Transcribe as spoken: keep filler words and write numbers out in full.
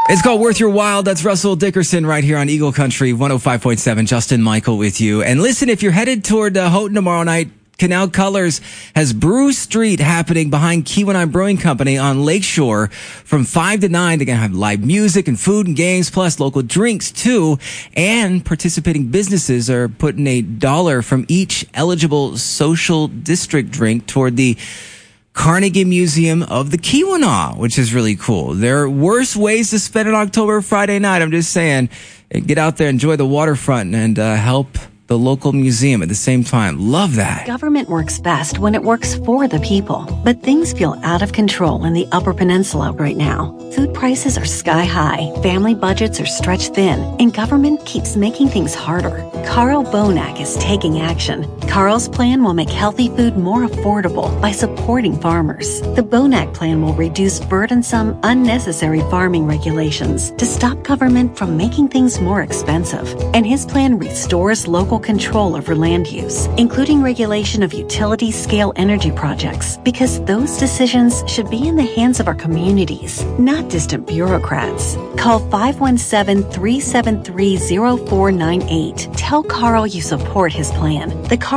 It's called Worth Your While. That's Russell Dickerson right here on Eagle Country one oh five point seven. Justin Michael with you. And listen, if you're headed toward uh, Houghton tomorrow night, Canal Colors has Brew Street happening behind Keweenaw Brewing Company on Lakeshore from five to nine. They're going to have live music and food and games, plus local drinks too. And participating businesses are putting a dollar from each eligible social district drink toward the Carnegie Museum of the Keweenaw, which is really cool. There are worse ways to spend an October Friday night. I'm just saying, get out there, enjoy the waterfront, and uh, help the local museum at the same time. Love that. Government works best when it works for the people. But things feel out of control in the Upper Peninsula right now. Food prices are sky high, family budgets are stretched thin, and government keeps making things harder. Carl Bonak is taking action. Carl's plan will make healthy food more affordable by supporting farmers. The Bonak plan will reduce burdensome, unnecessary farming regulations to stop government from making things more expensive. And his plan restores local control over land use, including regulation of utility-scale energy projects, because those decisions should be in the hands of our communities, not distant bureaucrats. Call five one seven, three seven three, zero four nine eight. Tell Carl you support his plan. The Carl